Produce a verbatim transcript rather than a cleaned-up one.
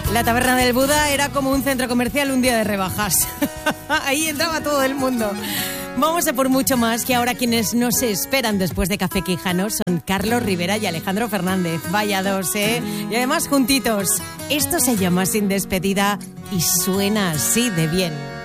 La taberna del Buda era como un centro comercial un día de rebajas. Ahí entraba todo el mundo. Vamos a por mucho más, que ahora quienes nos esperan después de Café Quijano son Carlos Rivera y Alejandro Fernández. Vaya dos, ¿eh? Y además juntitos. Esto se llama Sin Despedida y suena así de bien.